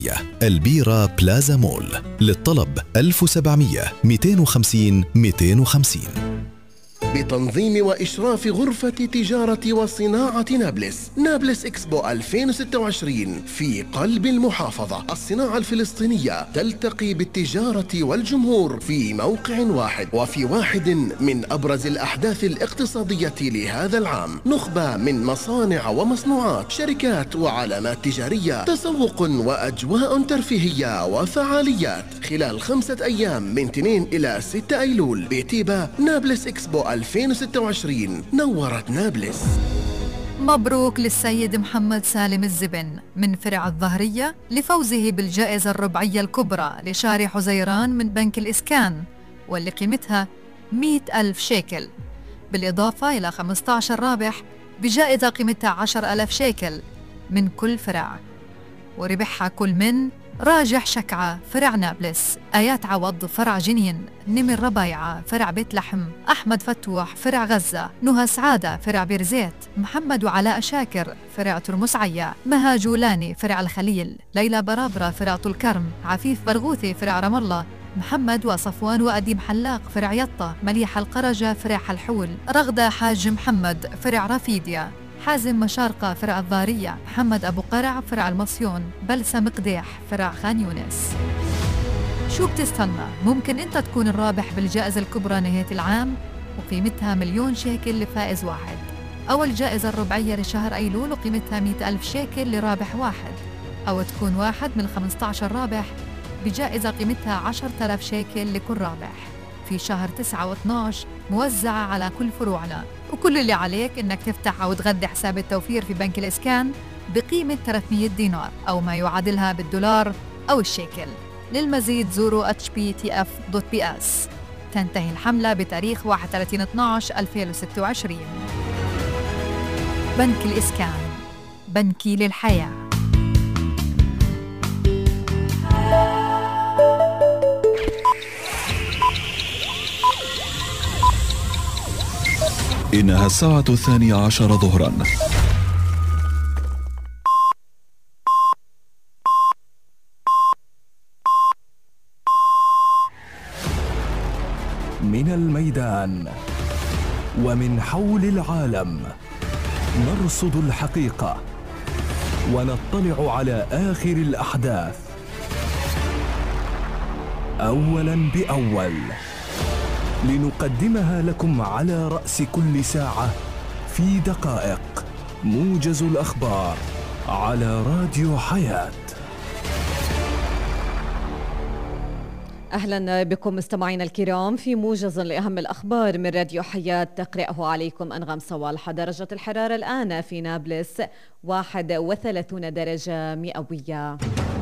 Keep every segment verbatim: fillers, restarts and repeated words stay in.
البيرة بلازا مول. للطلب ألف وسبعمية مئتين وخمسين مئتين وخمسين. بتنظيم وإشراف غرفة تجارة وصناعة نابلس. نابلس إكسبو ألفين وستة وعشرين في قلب المحافظة. الصناعة الفلسطينية تلتقي بالتجارة والجمهور في موقع واحد، وفي واحد من أبرز الأحداث الاقتصادية لهذا العام. نخبة من مصانع ومصنوعات، شركات وعلامات تجارية، تسوق وأجواء ترفيهية وفعاليات خلال خمسة أيام من اثنين إلى ستة أيلول بتيبا. نابلس إكسبو ألفين وستة وعشرين نورت نابلس. مبروك للسيد محمد سالم الزبن من فرع الظهرية لفوزه بالجائزة الربعية الكبرى لشارع حزيران من بنك الإسكان، واللي قيمتها مئة ألف شيكل، بالإضافة إلى خمسة عشر رابح بجائزة قيمتها عشرة ألاف شيكل من كل فرع. وربحها كل من راجح شكعة فرع نابلس، آيات عوض فرع جنين، نمر ربايعة فرع بيت لحم، أحمد فتوح فرع غزة، نهى سعادة فرع بيرزيت، محمد وعلاء شاكر فرع ترمس عيا، مها جولاني فرع الخليل، ليلى برابرة فرع طول كرم، عفيف برغوثي فرع رام الله، محمد وصفوان وأديم حلاق فرع يطة، مليحة القرجة فرع حلحول، رغدة حاج محمد فرع رافيديا، حازم مشارقة فرع الضارية، محمد أبو قرع فرع المصيون، بلسم قديح فرع خان يونس. شو بتستنى؟ ممكن أنت تكون الرابح بالجائزة الكبرى نهاية العام وقيمتها مليون شيكل لفائز واحد. أول جائزة الربعية لشهر أيلول وقيمتها مئة ألف شيكل لرابح واحد، أو تكون واحد من خمسة عشر رابح بجائزة قيمتها عشرة آلاف شيكل لكل رابح في شهر تسعة واثناشر، موزعة على كل فروعنا. وكل اللي عليك إنك تفتح أو تغذي حساب التوفير في بنك الإسكان بقيمة ثلاثمئة دينار أو ما يعادلها بالدولار أو الشيكل. للمزيد زوروا اتش بي تي اف دوت بي اس. تنتهي الحملة بتاريخ واحد وثلاثين اثناشر ألفين وستة وعشرين. بنك الإسكان، بنكي للحياة. إنها الساعة الثانية عشر ظهرا. من الميدان ومن حول العالم نرصد الحقيقة ونطلع على آخر الأحداث أولاً بأول، لنقدمها لكم على رأس كل ساعة في دقائق. موجز الأخبار على راديو حياة. أهلا بكم مستمعينا الكرام في موجز لأهم الأخبار من راديو حياة. تقرأه عليكم أنغام صوالح. درجة الحرارة الآن في نابلس واحد وثلاثين درجة مئوية.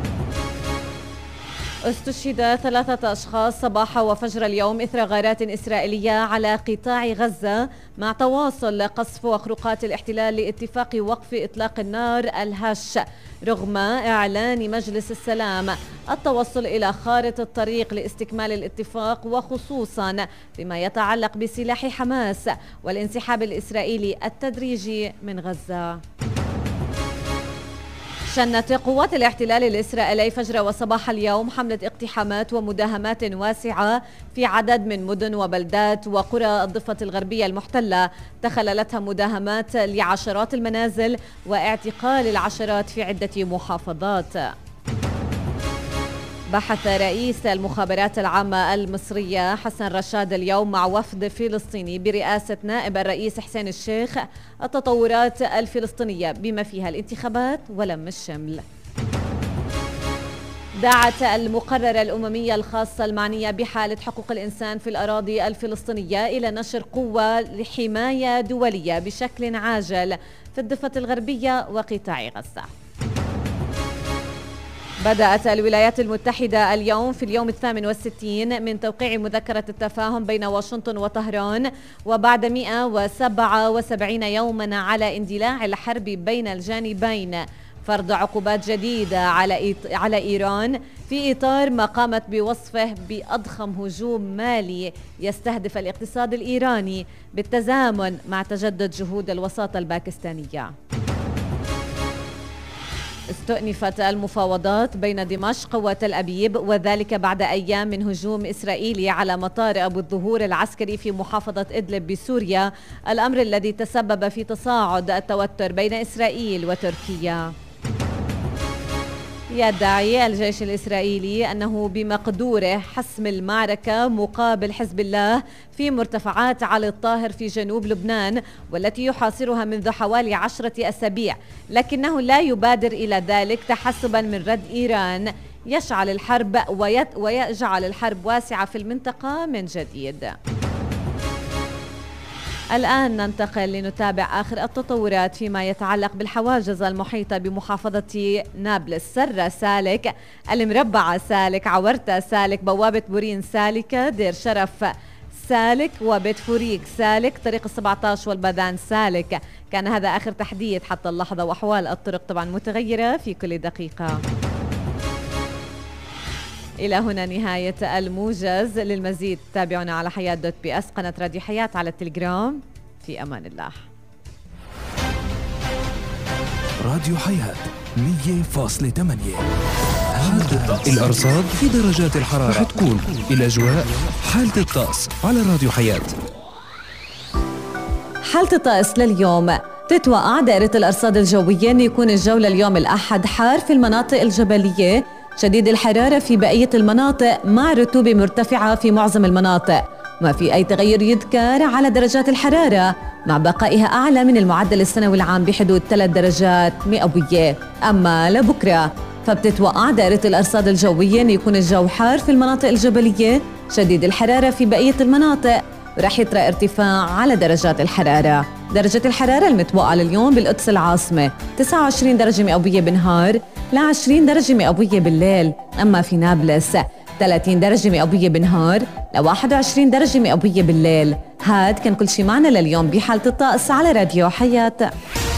استشهد ثلاثة أشخاص صباح وفجر اليوم إثر غارات إسرائيلية على قطاع غزة، مع تواصل قصف وخروقات الاحتلال لاتفاق وقف إطلاق النار الهش، رغم إعلان مجلس السلام التوصل إلى خارطة الطريق لاستكمال الاتفاق، وخصوصا فيما يتعلق بسلاح حماس والانسحاب الإسرائيلي التدريجي من غزة. شنت قوات الاحتلال الإسرائيلي فجر وصباح اليوم حملة اقتحامات ومداهمات واسعة في عدد من مدن وبلدات وقرى الضفة الغربية المحتلة، تخللتها مداهمات لعشرات المنازل واعتقال العشرات في عدة محافظات. بحث رئيس المخابرات العامة المصرية حسن رشاد اليوم مع وفد فلسطيني برئاسة نائب الرئيس حسين الشيخ التطورات الفلسطينية بما فيها الانتخابات ولم الشمل. دعت المقررة الأممية الخاصة المعنية بحالة حقوق الإنسان في الأراضي الفلسطينية إلى نشر قوة لحماية دولية بشكل عاجل في الضفة الغربية وقطاع غزة. بدأت الولايات المتحدة اليوم في اليوم الثامن والستين من توقيع مذكرة التفاهم بين واشنطن وطهران، وبعد مئة وسبعة وسبعين يوما على اندلاع الحرب بين الجانبين، فرض عقوبات جديدة على على إيران في إطار ما قامت بوصفه بأضخم هجوم مالي يستهدف الاقتصاد الإيراني بالتزامن مع تجدد جهود الوساطة الباكستانية. استؤنفت المفاوضات بين دمشق وتل أبيب، وذلك بعد أيام من هجوم إسرائيلي على مطار أبو الظهور العسكري في محافظة إدلب بسوريا، الأمر الذي تسبب في تصاعد التوتر بين إسرائيل وتركيا. يدعي الجيش الإسرائيلي أنه بمقدوره حسم المعركة مقابل حزب الله في مرتفعات علي الطاهر في جنوب لبنان، والتي يحاصرها منذ حوالي عشرة أسابيع، لكنه لا يبادر إلى ذلك تحسبا من رد إيران يشعل الحرب ويجعل الحرب واسعة في المنطقة من جديد. الآن ننتقل لنتابع آخر التطورات فيما يتعلق بالحواجز المحيطة بمحافظة نابلس. سرة سالك، المربعة سالك، عورتة سالك، بوابة بورين سالكة، دير شرف سالك، وبيت فوريك سالك، طريق السبعة عشر والبادان سالك. كان هذا آخر تحديث حتى اللحظة، وأحوال الطرق طبعا متغيرة في كل دقيقة. إلى هنا نهاية الموجز. للمزيد تابعونا على حياة دوت بي اس، قناة راديو حياة على التليجرام. في أمان الله. راديو حياة مية فاصلة ثمانية. الأرصاد في درجات الحرارة رح تكون الأجواء حالة الطقس على راديو حياة. حالة الطقس لليوم: تتوقع دائرة الأرصاد الجوية أن يكون الجو لليوم الأحد حار في المناطق الجبلية، شديد الحرارة في بقية المناطق مع رطوبة مرتفعة في معظم المناطق. ما في أي تغير يذكر على درجات الحرارة، مع بقائها أعلى من المعدل السنوي العام بحدود ثلاث درجات مئوية. أما لبكرة فبتتوقع دائرة الأرصاد الجوية أن يكون الجو حار في المناطق الجبلية، شديد الحرارة في بقية المناطق، ورح يطرأ ارتفاع على درجات الحرارة. درجة الحرارة المتوقعة لليوم بالقدس العاصمة تسعة وعشرين درجة مئوية بالنهار ل عشرين درجة مئوية بالليل. أما في نابلس ثلاثين درجة مئوية بالنهار ل واحد وعشرين درجة مئوية بالليل. هاد كان كل شي معنا لليوم بحالة الطقس على راديو حياة.